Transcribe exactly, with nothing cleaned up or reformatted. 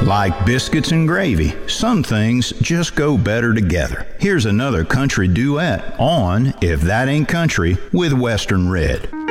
Like biscuits and gravy, some things just go better together. Here's another country duet on If That Ain't Country with Western Red.